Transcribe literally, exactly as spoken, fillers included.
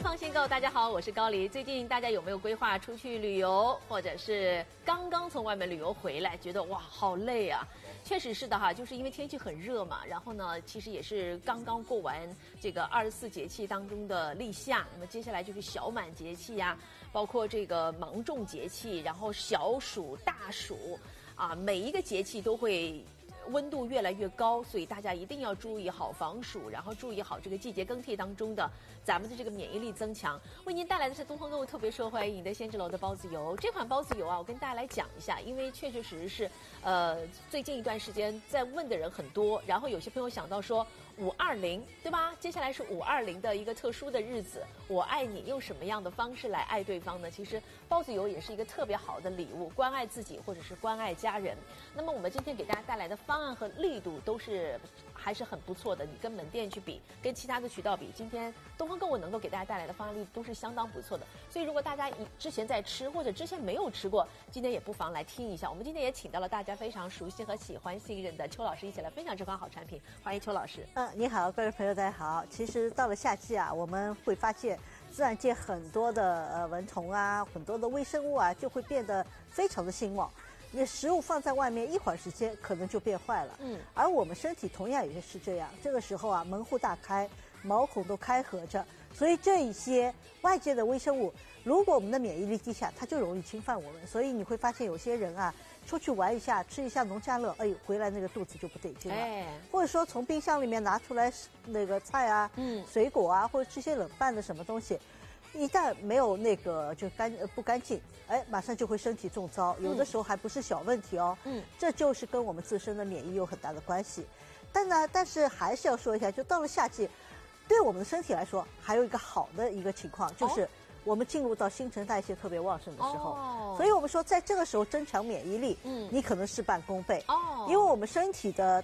放心购，大家好，我是高黎。最近大家有没有规划出去旅游，或者是刚刚从外面旅游回来，觉得哇好累啊？确实是的哈，就是因为天气很热嘛，然后呢，其实也是刚刚过完这个二十四节气当中的立夏，那么接下来就是小满节气呀、啊，包括这个芒种节气，然后小暑、大暑啊，每一个节气都会温度越来越高，所以大家一定要注意好防暑，然后注意好这个季节更替当中的咱们的这个免疫力增强。为您带来的是东方购物特别受欢迎的仙芝楼的包子油。这款包子油啊，我跟大家来讲一下，因为确确实实是呃最近一段时间在问的人很多，然后有些朋友想到说五二零对吧？接下来是五二零的一个特殊的日子，我爱你，用什么样的方式来爱对方呢？其实包子油也是一个特别好的礼物，关爱自己或者是关爱家人。那么我们今天给大家带来的方案和力度都是还是很不错的，你跟门店去比，跟其他的渠道比，今天东方购物能够给大家带来的方案力都是相当不错的。所以如果大家之前在吃或者之前没有吃过，今天也不妨来听一下。我们今天也请到了大家非常熟悉和喜欢信任的邱老师一起来分享这款好产品，欢迎邱老师。 嗯，你好，各位朋友大家好。其实到了夏季啊，我们会发现自然界很多的呃蚊虫啊，很多的微生物啊，就会变得非常的兴旺。你食物放在外面一会儿时间，可能就变坏了。嗯，而我们身体同样也是这样。这个时候啊，门户大开，毛孔都开合着，所以这一些外界的微生物，如果我们的免疫力低下，它就容易侵犯我们。所以你会发现有些人啊，出去玩一下，吃一下农家乐，哎，回来那个肚子就不对劲了。哎，或者说从冰箱里面拿出来那个菜啊、嗯、水果啊，或者吃些冷拌的什么东西。一旦没有那个就干呃不干净，哎，马上就会身体中招，有的时候还不是小问题哦。嗯，这就是跟我们自身的免疫有很大的关系。但呢，但是还是要说一下，就到了夏季，对我们的身体来说，还有一个好的一个情况，就是我们进入到新陈代谢特别旺盛的时候。哦，所以我们说在这个时候增强免疫力，嗯，你可能事半功倍。哦，因为我们身体的